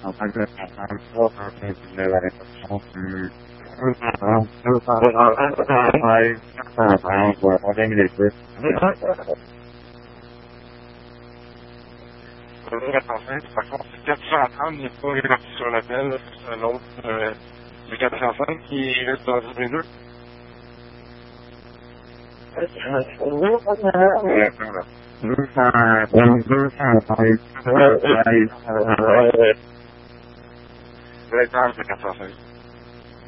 En fait, je suis en train de la réception du... Par contre, c'est 430, il n'est pas réparti sur l'appel, c'est un autre, le 405 qui reste dans le 2. Directeur de 405.